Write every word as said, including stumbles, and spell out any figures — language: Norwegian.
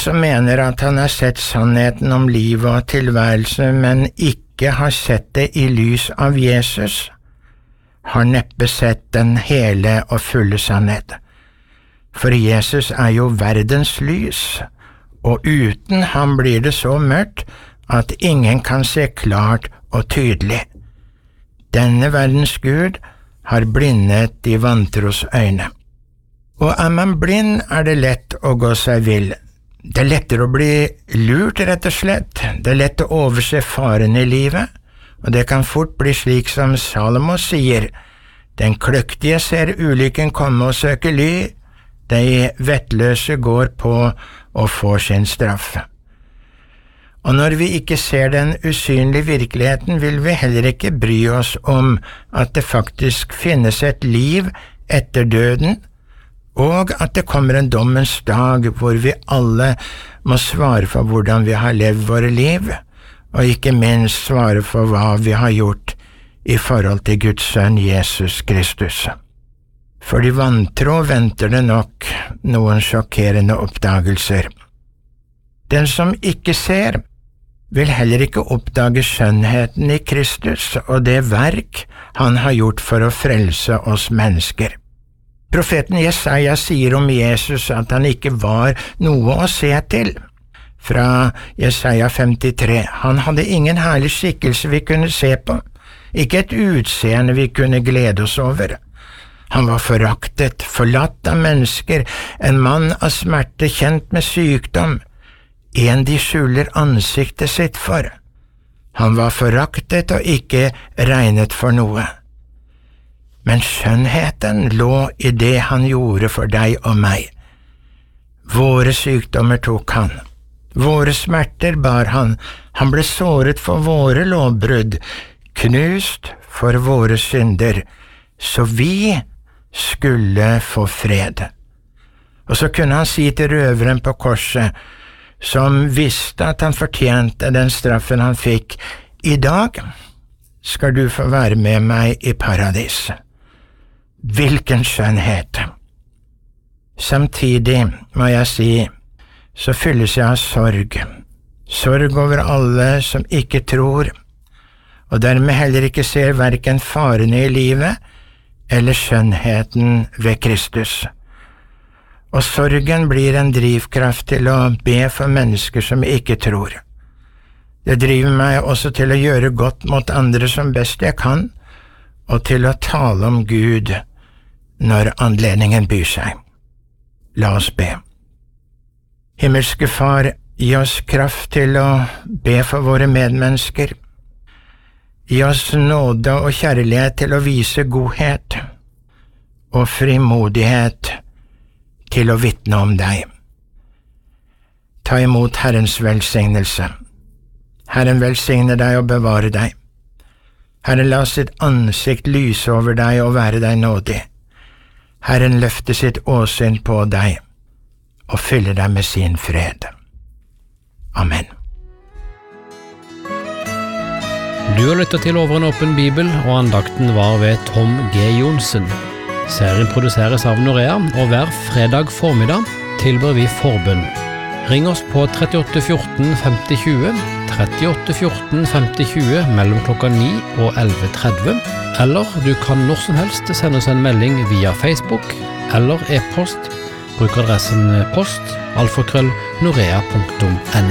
som mener at han har sett sannheten om livet og tilværelse, men ikke har sett det i lys av Jesus, har neppe sett den hele og fulle sannhet. For Jesus er jo verdens lys, og uten ham blir det så mørkt at ingen kan se klart og tydelig. Denne verdens Gud har blindet de vantros øyne. Og er man blind, er det lett å gå seg vill. Det er lettere å bli lurt, rett og slett. Det er lett å overse faren i livet, og det kan fort bli slik som Salomo sier: den kløktige ser ulykken komme og søker ly, de vettløse går på og får sin straff. Og når vi ikke ser den usynlige virkeligheten, vil vi heller ikke bry oss om at det faktisk finnes et liv etter døden, og at det kommer en dommens dag hvor vi alle må svare for hvordan vi har levd våre liv, og ikke minst svare for hva vi har gjort i forhold til Guds sønn Jesus Kristus. For de vantro venter det nok noen sjokkerende oppdagelser. Den som ikke ser, vil heller ikke oppdage skjønnheten i Kristus og det verk han har gjort for å frelse oss mennesker. Profeten Jesaja sier om Jesus at han ikke var noe å se til. Fra Jesaja femtitre, han hadde ingen herlig skikkelse vi kunne se på, ikke et utseende vi kunne glede oss over. Han var foraktet, forlatt av mennesker, en mann av smerte, kjent med sykdom, en de skjuler ansiktet sitt for. Han var foraktet og ikke regnet for noe. Men skjønnheten lå i det han gjorde for deg og meg. Våre sykdommer tok han, våre smerter bar han, han ble såret for våre lovbrudd, knust for våre synder, så vi skulle få fred. Og så kunne han si til røveren på korset, som visste at han fortjente den straffen han fikk: i dag skal du få være med meg i paradis. Hvilken skjønnhet! Samtidig, må jeg si, så fylles jeg av sorg, sorg over alle som ikke tror, og dermed heller ikke ser hverken farene i livet eller skjønnheten ved Kristus. Og sorgen blir en drivkraft til å be for mennesker som ikke tror. Det driver meg også til å gjøre godt mot andre som best jeg kan, og til å tale om Gud når anledningen byr seg. La oss be. Himmelske Far, gi oss kraft til å be for våre medmennesker. Gi oss nåde og kjærlighet til å vise godhet og frimodighet til å vitne om deg. Ta imot Herrens velsignelse. Herren velsigne deg og bevare deg. Herren la sitt ansikt lyse over deg og være deg nådig. Herren løfte sitt åsyn på deg og fylle deg med sin fred. Amen. Du har lyttet til Over en åpen bibel, og andakten var ved Tom G. Jonsen. Serien produseres av Norea, og hver fredag formiddag tilbyr vi forbønn. Ring oss på trettioåtte fjorten femti tjue, trettioåtte fjorten femti tjue mellom klokka ni og elleve tretti, eller du kan når som helst sende oss en melding via Facebook eller e-post. Bruk adressen post alfakrøll norea punktum no.